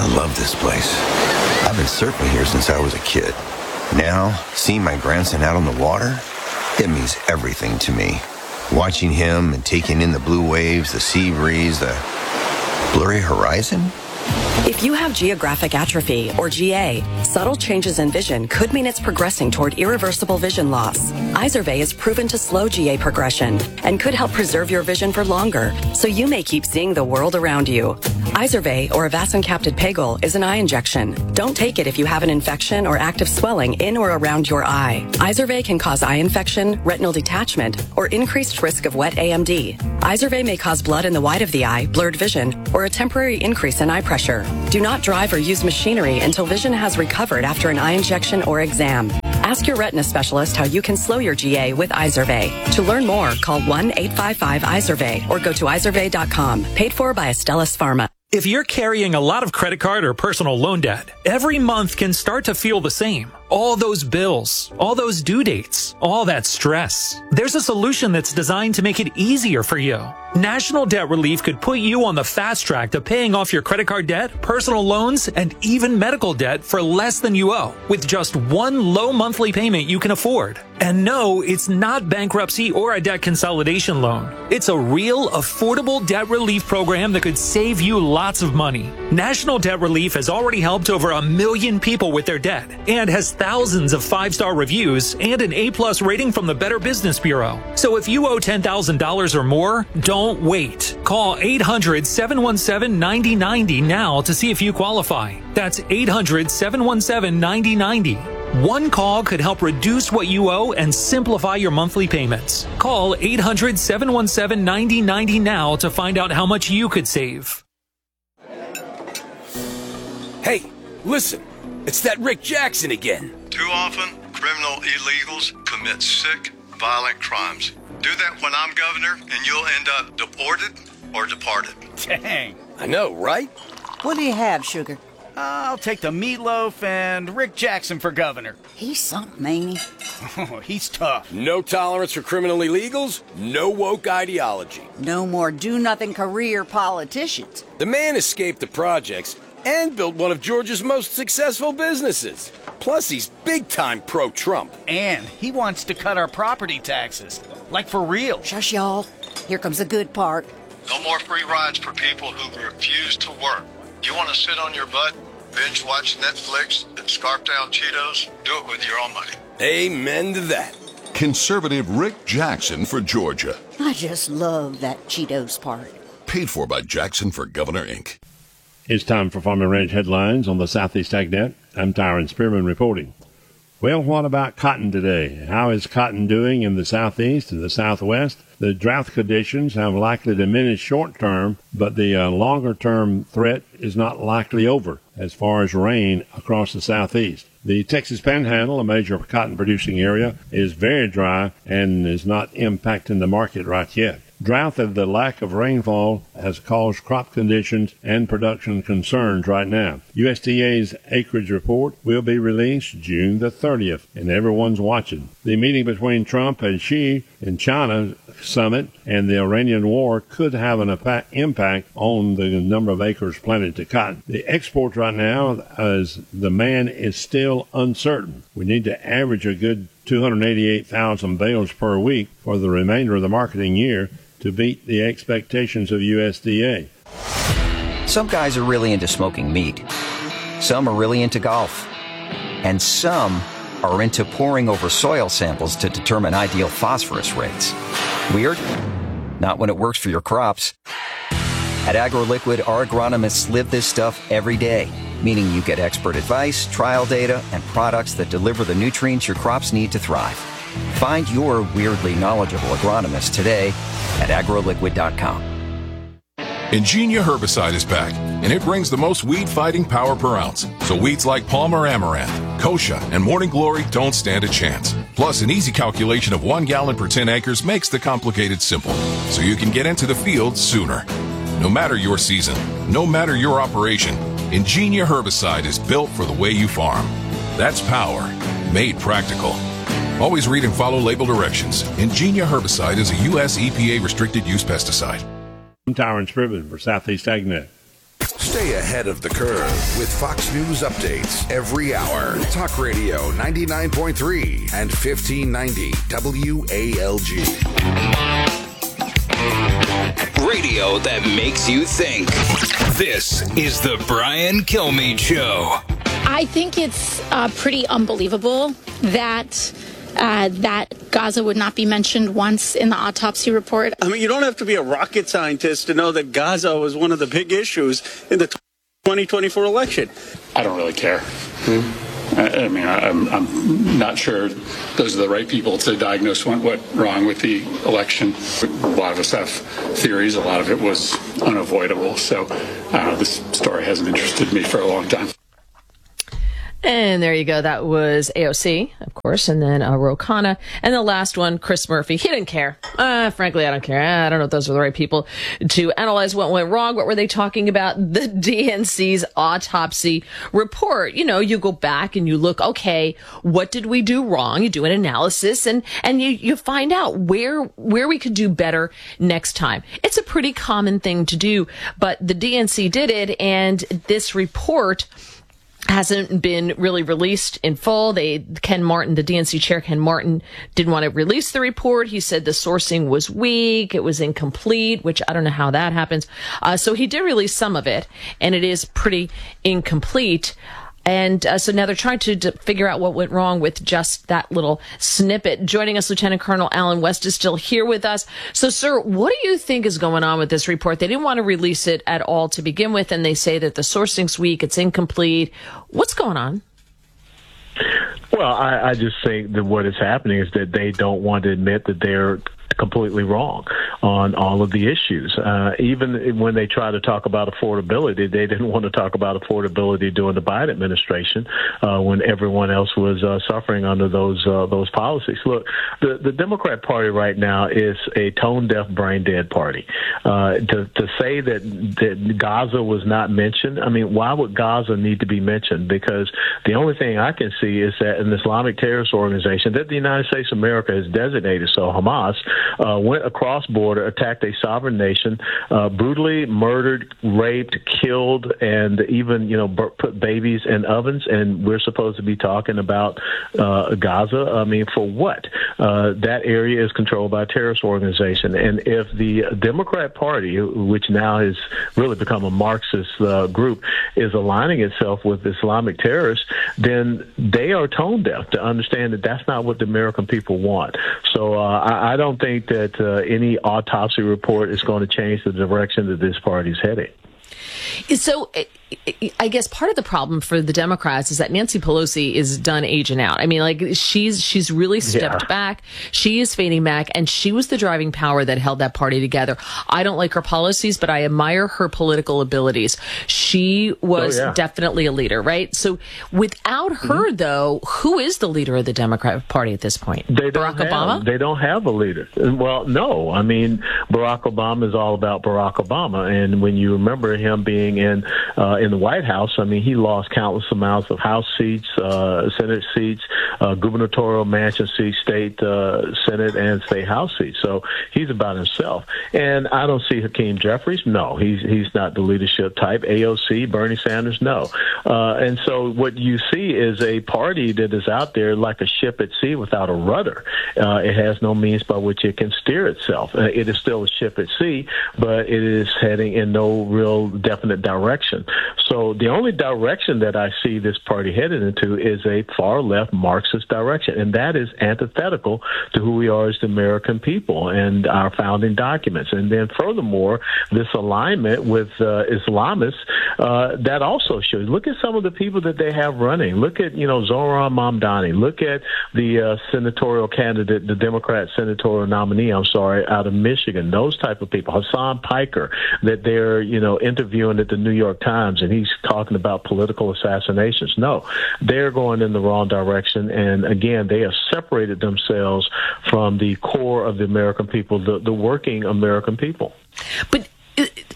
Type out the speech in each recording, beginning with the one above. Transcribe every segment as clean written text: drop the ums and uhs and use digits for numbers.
I love this place. I've been surfing here since I was a kid. Now, seeing my grandson out on the water, it means everything to me. Watching him and taking in the blue waves, the sea breeze, the blurry horizon. If you have geographic atrophy, or GA, subtle changes in vision could mean it's progressing toward irreversible vision loss. Izervay is proven to slow GA progression and could help preserve your vision for longer, so you may keep seeing the world around you. Izervay, or avacincaptad pegol, is an eye injection. Don't take it if you have an infection or active swelling in or around your eye. Izervay can cause eye infection, retinal detachment, or increased risk of wet AMD. Izervay may cause blood in the white of the eye, blurred vision, or a temporary increase in eye pressure. Do not drive or use machinery until vision has recovered after an eye injection or exam. Ask your retina specialist how you can slow your GA with Izervay. To learn more, call 1-855-IZERVAY or go to izervay.com. Paid for by Astellas Pharma. If you're carrying a lot of credit card or personal loan debt, every month can start to feel the same. All those bills, all those due dates, all that stress. There's a solution that's designed to make it easier for you. National Debt Relief could put you on the fast track to paying off your credit card debt, personal loans, and even medical debt for less than you owe, with just one low monthly payment you can afford. And no, it's not bankruptcy or a debt consolidation loan. It's a real, affordable debt relief program that could save you lots of money. National Debt Relief has already helped over 1 million people with their debt and has thousands of 5-star reviews and an A+ rating from the Better Business Bureau. So if you owe $10,000 or more, don't wait. Call 800-717-9090 now to see if you qualify. That's 800-717-9090. One call could help reduce what you owe and simplify your monthly payments. Call 800-717-9090 now to find out how much you could save. Hey, listen, it's that Rick Jackson again. Too often, criminal illegals commit sick, violent crimes. Do that when I'm governor, and you'll end up deported or departed. Dang. I know, right? What do you have, Sugar? I'll take the meatloaf and Rick Jackson for governor. He's something, ain't he? Oh, he's tough. No tolerance for criminal illegals, no woke ideology. No more do-nothing career politicians. The man escaped the projects and built one of Georgia's most successful businesses. Plus, he's big-time pro-Trump. And he wants to cut our property taxes. Like for real. Shush, y'all. Here comes the good part. No more free rides for people who refuse to work. You want to sit on your butt, binge watch Netflix, and scarf down Cheetos? Do it with your own money. Amen to that. Conservative Rick Jackson for Georgia. I just love that Cheetos part. Paid for by Jackson for Governor, Inc. It's time for Farm and Ranch headlines on the Southeast AgNet. I'm Tyron Spearman reporting. Well, what about cotton today? How is cotton doing in the southeast and the southwest? The drought conditions have likely diminished short term, but the longer term threat is not likely over as far as rain across the southeast. The Texas Panhandle, a major cotton producing area, is very dry and is not impacting the market right yet. Drought and the lack of rainfall has caused crop conditions and production concerns right now. USDA's acreage report will be released June the 30th, and everyone's watching. The meeting between Trump and Xi in China summit and the Iranian war could have an impact on the number of acres planted to cotton. The export right now, as demand is still uncertain. We need to average a good 288,000 bales per week for the remainder of the marketing year to beat the expectations of USDA. Some guys are really into smoking meat. Some are really into golf. And some are into poring over soil samples to determine ideal phosphorus rates. Weird? Not when it works for your crops. At AgroLiquid, our agronomists live this stuff every day, meaning you get expert advice, trial data, and products that deliver the nutrients your crops need to thrive. Find your weirdly knowledgeable agronomist today at agroliquid.com. Ingenia herbicide is back, and it brings the most weed-fighting power per ounce. So weeds like Palmer Amaranth, Kochia, and Morning Glory don't stand a chance. Plus, an easy calculation of 1 gallon per 10 acres makes the complicated simple, so you can get into the field sooner. No matter your season, no matter your operation, Ingenia herbicide is built for the way you farm. That's power, made practical. Always read and follow label directions. Ingenia herbicide is a U.S. EPA restricted use pesticide. I'm Tyron Scriven for Southeast AgNet. Stay ahead of the curve with Fox News updates every hour. Talk Radio 99.3 and 1590 WALG. Radio that makes you think. This is the Brian Kilmeade Show. I think it's pretty unbelievable that Gaza would not be mentioned once in the autopsy report. I mean, you don't have to be a rocket scientist to know that Gaza was one of the big issues in the 2024 election. I don't really care. I mean, I'm not sure those are the right people to diagnose what went wrong with the election. A lot of us have theories. A lot of it was unavoidable. So this story hasn't interested me for a long time. And there you go. That was AOC, of course, and then Ro Khanna. And the last one, Chris Murphy. He didn't care. Frankly, I don't care. I don't know if those were the right people to analyze what went wrong. What were they talking about? The DNC's autopsy report. You know, you go back and you look, okay, what did we do wrong? You do an analysis and you find out where we could do better next time. It's a pretty common thing to do, but the DNC did it, and this report hasn't been really released in full. Ken Martin, the DNC chair, Ken Martin, didn't want to release the report. He said the sourcing was weak, it was incomplete, which I don't know how that happens. So he did release some of it, and it is pretty incomplete. And so now they're trying to figure out what went wrong with just that little snippet. Joining us, Lieutenant Colonel Alan West is still here with us. So, sir, what do you think is going on with this report? They didn't want to release it at all to begin with, and they say that the sourcing's weak, it's incomplete. What's going on? Well, I just think that what is happening is that they don't want to admit that they're completely wrong on all of the issues. Even when they try to talk about affordability, they didn't want to talk about affordability during the Biden administration when everyone else was suffering under those policies. Look, the Democrat Party right now is a tone-deaf, brain-dead party. To say that Gaza was not mentioned, I mean, why would Gaza need to be mentioned? Because the only thing I can see is that an Islamic terrorist organization that the United States of America has designated, so Hamas, went across border, attacked a sovereign nation, brutally murdered, raped, killed, and even, put babies in ovens. And we're supposed to be talking about Gaza. I mean, for what? That area is controlled by a terrorist organization. And if the Democrat Party, which now has really become a Marxist group, is aligning itself with Islamic terrorists, then they are tone deaf to understand that that's not what the American people want. So I don't think that any autopsy report is going to change the direction that this party is heading. So I guess part of the problem for the Democrats is that Nancy Pelosi is done aging out. I mean, like she's really stepped back. She is fading back, and she was the driving power that held that party together. I don't like her policies, but I admire her political abilities. She was definitely a leader, right? So without her, though, who is the leader of the Democrat Party at this point? Barack Obama? They don't have a leader. Well, no. I mean, Barack Obama is all about Barack Obama, and when you remember him being in the White House, I mean, he lost countless amounts of House seats, Senate seats, gubernatorial mansion seats, state Senate and state House seats. So he's about himself. And I don't see Hakeem Jeffries. No, he's not the leadership type. AOC, Bernie Sanders, no. And so what you see is a party that is out there like a ship at sea without a rudder. It has no means by which it can steer itself. It is still a ship at sea, but it is heading in no real definite direction. So the only direction that I see this party headed into is a far-left Marxist direction, and that is antithetical to who we are as the American people and our founding documents. And then furthermore, this alignment with Islamists, that also shows. Look at some of the people that they have running. Look at, Zohran Mamdani. Look at the senatorial candidate, the Democrat senatorial nominee, out of Michigan. Those type of people. Hassan Piker, that they're, interviewing at the New York Times, and he's talking about political assassinations. No, they're going in the wrong direction. And again, they have separated themselves from the core of the American people, the working American people. But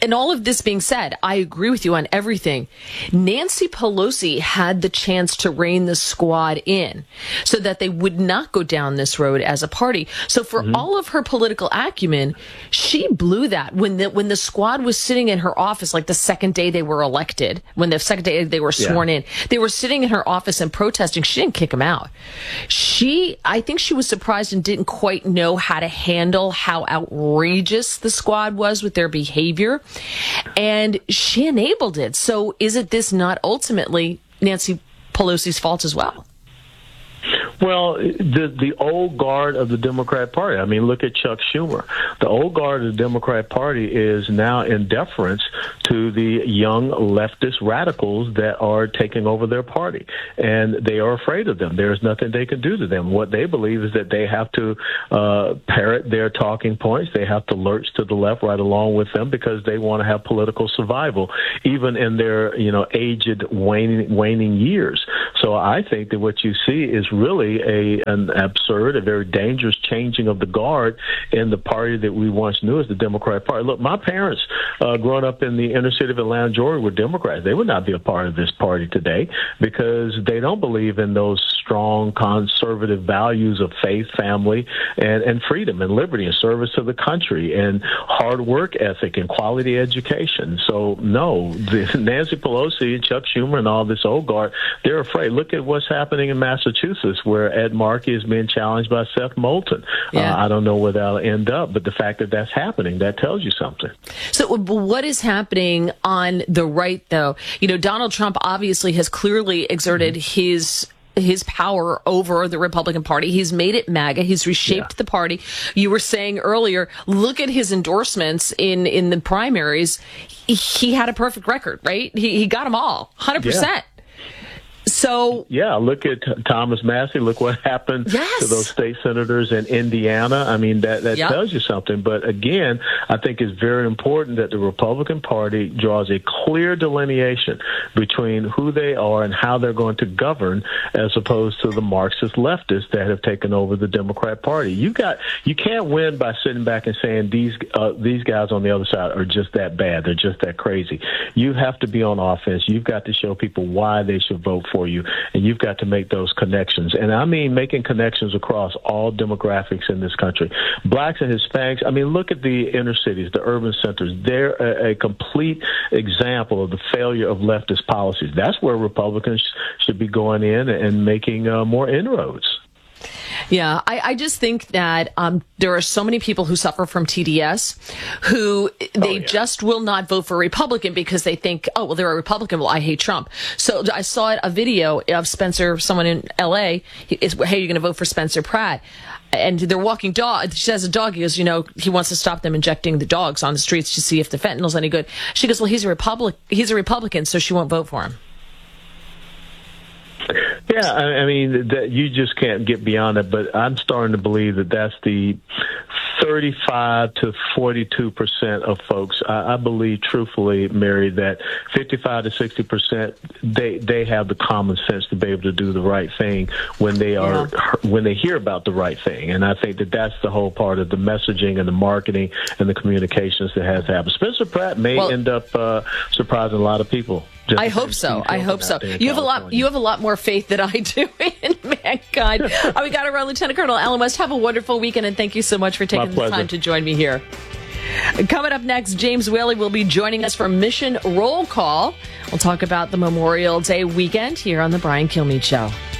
And all of this being said, I agree with you on everything. Nancy Pelosi had the chance to rein the squad in so that they would not go down this road as a party. So for all of her political acumen, she blew that when the squad was sitting in her office, like the second day they were elected, when the second day they were sworn in, they were sitting in her office and protesting. She didn't kick them out. I think she was surprised and didn't quite know how to handle how outrageous the squad was with their behavior. And she enabled it. So is this not ultimately Nancy Pelosi's fault as well? Well, the old guard of the Democrat Party. I mean, look at Chuck Schumer. The old guard of the Democrat Party is now in deference to the young leftist radicals that are taking over their party, and they are afraid of them. There's nothing they can do to them. What they believe is that they have to parrot their talking points. They have to lurch to the left right along with them because they want to have political survival, even in their aged, waning years. So I think that what you see is really an absurd, a very dangerous changing of the guard in the party that we once knew as the Democrat Party. Look, my parents, growing up in the inner city of Atlanta, Georgia, were Democrats. They would not be a part of this party today because they don't believe in those strong conservative values of faith, family, and freedom and liberty and service to the country and hard work ethic and quality education. So, no, Nancy Pelosi and Chuck Schumer and all this old guard, they're afraid. Look at what's happening in Massachusetts, where Ed Markey is being challenged by Seth Moulton. Yeah. I don't know where that'll end up, but the fact that that's happening, that tells you something. So what is happening on the right, though? Donald Trump obviously has clearly exerted his power over the Republican Party. He's made it MAGA. He's reshaped the party. You were saying earlier, look at his endorsements in the primaries. He had a perfect record, right? He got them all, 100%. Yeah. So look at Thomas Massey. Look what happened to those state senators in Indiana. I mean, that tells you something. But again, I think it's very important that the Republican Party draws a clear delineation between who they are and how they're going to govern, as opposed to the Marxist leftists that have taken over the Democrat Party. You can't win by sitting back and saying these guys on the other side are just that bad. They're just that crazy. You have to be on offense. You've got to show people why they should vote for you, and you've got to make those connections. And I mean making connections across all demographics in this country. Blacks and Hispanics, I mean, look at the inner cities, the urban centers. They're a complete example of the failure of leftist policies. That's where Republicans should be going in and making more inroads. Yeah, I just think that there are so many people who suffer from TDS who just will not vote for a Republican because they think, oh, well, they're a Republican. Well, I hate Trump. So I saw a video of Spencer, someone in L.A. Hey, you're going to vote for Spencer Pratt. And they're walking dog. She has a dog. He goes, he wants to stop them injecting the dogs on the streets to see if the fentanyl's any good. She goes, well, he's a Republican, so she won't vote for him. Yeah, I mean, that you just can't get beyond it, but I'm starting to believe that that's the 35 to 42% of folks. I believe, truthfully, Mary, that 55 to 60%, they have the common sense to be able to do the right thing when they hear about the right thing. And I think that that's the whole part of the messaging and the marketing and the communications that has happened. Spencer Pratt may end up surprising a lot of people. I hope so. You have a lot more faith than I do in mankind. We got to run. Lieutenant Colonel Allen West, have a wonderful weekend, and thank you so much for taking the time to join me here. Coming up next, James Whaley will be joining us for Mission Roll Call. We'll talk about the Memorial Day weekend here on the Brian Kilmeade Show.